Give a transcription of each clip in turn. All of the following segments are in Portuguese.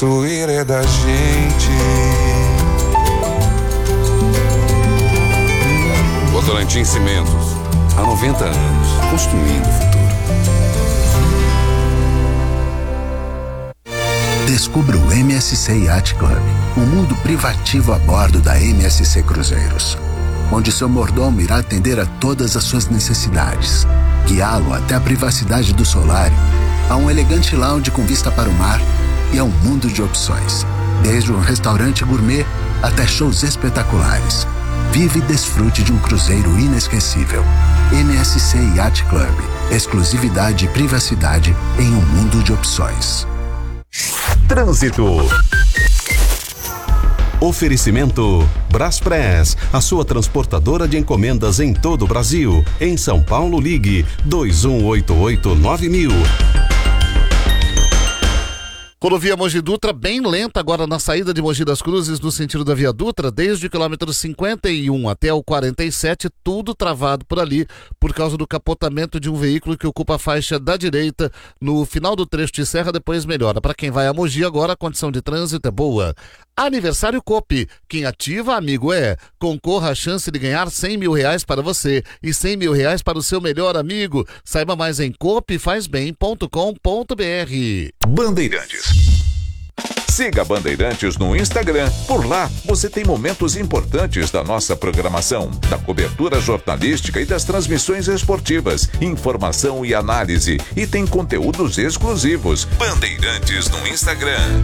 Construir é da gente. Votorantim Cimentos, há 90 anos, construindo o futuro. Descubra o MSC Yacht Club, um mundo privativo a bordo da MSC Cruzeiros, onde seu mordomo irá atender a todas as suas necessidades, guiá-lo até a privacidade do solário, a um elegante lounge com vista para o mar e a um mundo de opções, desde um restaurante gourmet até shows espetaculares. Vive e desfrute de um cruzeiro inesquecível. MSC Yacht Club, exclusividade e privacidade em um mundo de opções. Trânsito. Oferecimento Braspress, a sua transportadora de encomendas em todo o Brasil. Em São Paulo, ligue 2188-9000. Rodovia Mogi Dutra bem lenta agora na saída de Mogi das Cruzes no sentido da Via Dutra, desde o quilômetro 51 até o 47, tudo travado por ali por causa do capotamento de um veículo que ocupa a faixa da direita no final do trecho de serra, depois melhora. Para quem vai a Mogi agora, a condição de trânsito é boa. Aniversário Coop, quem ativa, amigo é. Concorra à chance de ganhar R$100 mil para você e R$100 mil para o seu melhor amigo. Saiba mais em coopfazbem.com.br. Bandeirantes. Siga Bandeirantes no Instagram. Por lá, você tem momentos importantes da nossa programação, da cobertura jornalística e das transmissões esportivas, informação e análise. E tem conteúdos exclusivos. Bandeirantes no Instagram.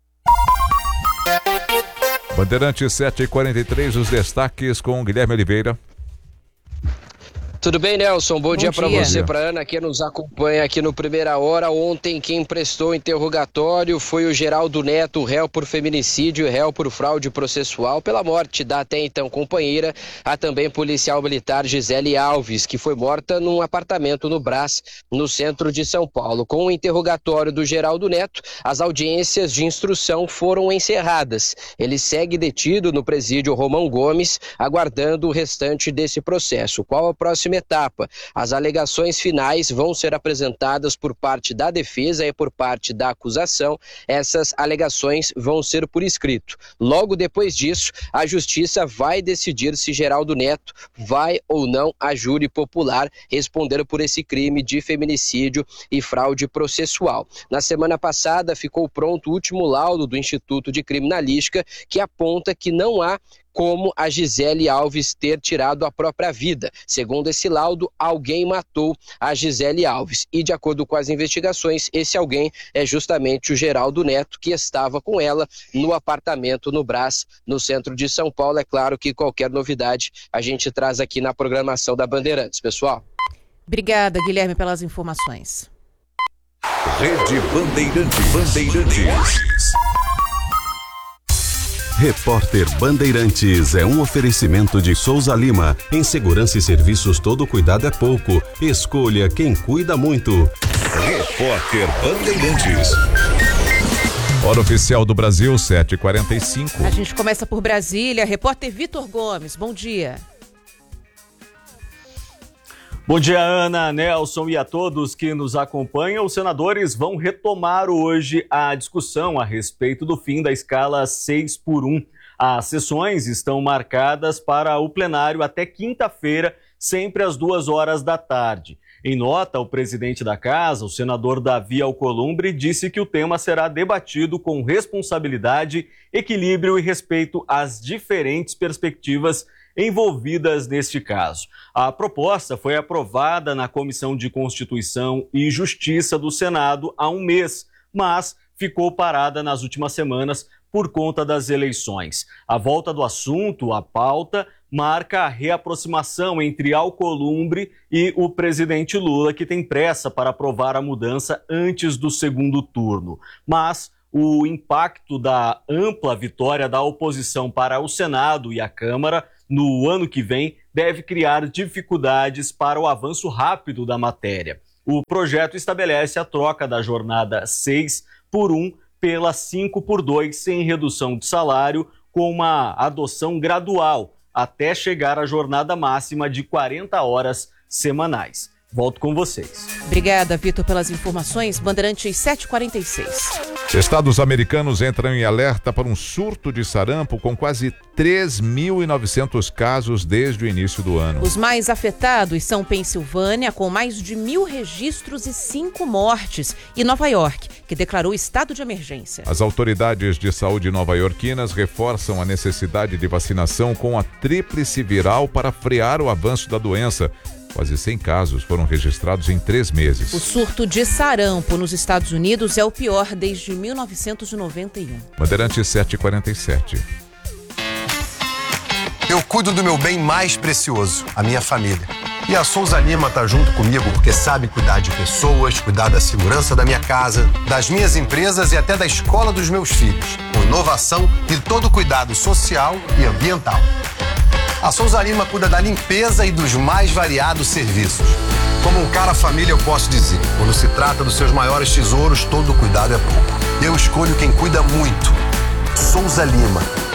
Bandeirantes 7h43, os destaques com Guilherme Oliveira. Tudo bem, Nelson? Bom dia para você, para Ana, que nos acompanha aqui no Primeira Hora. Ontem, quem prestou interrogatório foi o Geraldo Neto, réu por feminicídio e réu por fraude processual pela morte da até então companheira, a também policial militar Gisele Alves, que foi morta num apartamento no Brás, no centro de São Paulo. Com o interrogatório do Geraldo Neto, as audiências de instrução foram encerradas. Ele segue detido no presídio Romão Gomes, aguardando o restante desse processo. Qual a próxima etapa? As alegações finais vão ser apresentadas por parte da defesa e por parte da acusação. Essas alegações vão ser por escrito. Logo depois disso, a justiça vai decidir se Geraldo Neto vai ou não a júri popular responder por esse crime de feminicídio e fraude processual. Na semana passada, ficou pronto o último laudo do Instituto de Criminalística, que aponta que não há como a Gisele Alves ter tirado a própria vida. Segundo esse laudo, alguém matou a Gisele Alves. E de acordo com as investigações, esse alguém é justamente o Geraldo Neto, que estava com ela no apartamento no Brás, no centro de São Paulo. É claro que qualquer novidade a gente traz aqui na programação da Bandeirantes, pessoal. Obrigada, Guilherme, pelas informações. Rede Bandeirantes. Repórter Bandeirantes é um oferecimento de Souza Lima. Em segurança e serviços, todo cuidado é pouco. Escolha quem cuida muito. Repórter Bandeirantes. Hora oficial do Brasil, 7h45. A gente começa por Brasília. Repórter Vitor Gomes, bom dia. Bom dia, Ana, Nelson e a todos que nos acompanham. Os senadores vão retomar hoje a discussão a respeito do fim da escala 6x1. As sessões estão marcadas para o plenário até quinta-feira, sempre às 14h. Em nota, o presidente da casa, o senador Davi Alcolumbre, disse que o tema será debatido com responsabilidade, equilíbrio e respeito às diferentes perspectivas envolvidas neste caso. A proposta foi aprovada na Comissão de Constituição e Justiça do Senado há um mês, mas ficou parada nas últimas semanas por conta das eleições. A volta do assunto à pauta marca a reaproximação entre Alcolumbre e o presidente Lula, que tem pressa para aprovar a mudança antes do segundo turno. Mas o impacto da ampla vitória da oposição para o Senado e a Câmara no ano que vem deve criar dificuldades para o avanço rápido da matéria. O projeto estabelece a troca da jornada 6x1 pela 5x2, sem redução de salário, com uma adoção gradual, até chegar à jornada máxima de 40 horas semanais. Volto com vocês. Obrigada, Vitor, pelas informações. Bandeirantes 7h46. Estados americanos entram em alerta para um surto de sarampo com quase 3.900 casos desde o início do ano. Os mais afetados são Pensilvânia, com mais de 1.000 registros e 5 mortes, e Nova York, que declarou estado de emergência. As autoridades de saúde nova-iorquinas reforçam a necessidade de vacinação com a tríplice viral para frear o avanço da doença. Quase 100 casos foram registrados em 3 meses. O surto de sarampo nos Estados Unidos é o pior desde 1991. Bandeirantes 7h47. Eu cuido do meu bem mais precioso, a minha família. E a Souza Lima tá junto comigo porque sabe cuidar de pessoas, cuidar da segurança da minha casa, das minhas empresas e até da escola dos meus filhos, com inovação e todo cuidado social e ambiental. A Souza Lima cuida da limpeza e dos mais variados serviços. Como um cara família, eu posso dizer, quando se trata dos seus maiores tesouros, todo cuidado é pouco. Eu escolho quem cuida muito. Souza Lima.